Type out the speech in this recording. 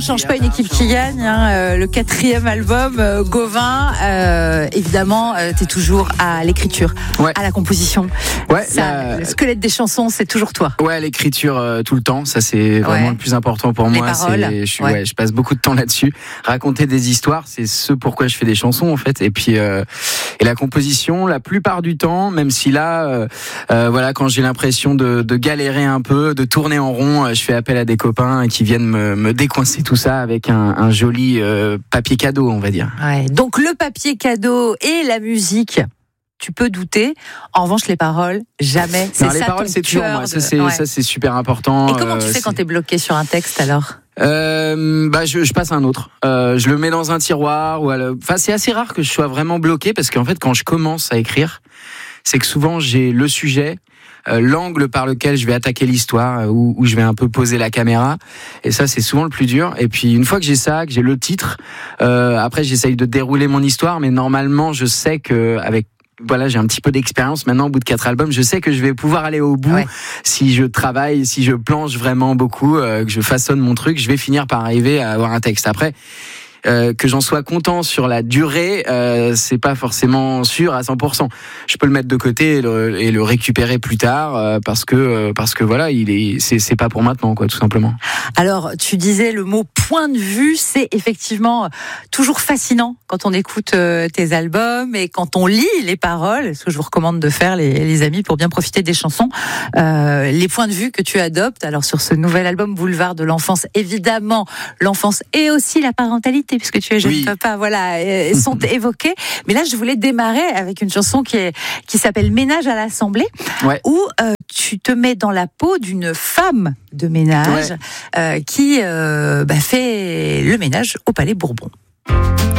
change pas une équipe qui gagne. Le 4e album, Gauvin. Évidemment, t'es toujours à l'écriture, à la composition. Ouais. Le squelette des chansons, c'est toujours toi. Ouais, l'écriture tout le temps. Ça, c'est vraiment le plus important pour moi. Paroles. Je passe beaucoup de temps là-dessus. Raconter des histoires, c'est ce pourquoi je fais des chansons en fait. Et puis et la composition, la plupart du temps, même si là, quand j'ai l'impression de galérer un peu, de tourner en rond, je fais appel à des copains qui viennent me décoincer tout ça avec un joli papier cadeau, on va dire. Ouais. Donc le papier cadeau et la musique, tu peux douter. En revanche, les paroles, jamais. C'est les paroles, c'est toujours moi. Ça, c'est super important. Et comment tu fais quand t'es bloqué sur un texte alors ? Je passe à un autre. Je le mets dans un tiroir c'est assez rare que je sois vraiment bloqué parce qu'en fait, quand je commence à écrire, c'est que souvent j'ai le sujet, l'angle par lequel je vais attaquer l'histoire, où je vais un peu poser la caméra, et ça c'est souvent le plus dur. Et puis une fois que j'ai ça, que j'ai le titre, après j'essaye de dérouler mon histoire, mais normalement je sais que j'ai un petit peu d'expérience maintenant au bout de 4 albums, je sais que je vais pouvoir aller au bout. Si je travaille, si je planche vraiment beaucoup, que je façonne mon truc, je vais finir par arriver à avoir un texte. Après, que j'en sois content sur la durée, c'est pas forcément sûr à 100%. Je peux le mettre de côté et le récupérer plus tard parce que voilà, c'est pas pour maintenant quoi, tout simplement. Alors, tu disais le mot point de vue, c'est effectivement toujours fascinant quand on écoute tes albums et quand on lit les paroles, ce que je vous recommande de faire les amis pour bien profiter des chansons, les points de vue que tu adoptes. Alors sur ce nouvel album Boulevard de l'enfance, évidemment, l'enfance et aussi la parentalité, puisque tu es jeune papa, sont évoqués. Mais là, je voulais démarrer avec une chanson qui s'appelle Ménage à l'Assemblée, où tu te mets dans la peau d'une femme de ménage qui fait le ménage au Palais Bourbon.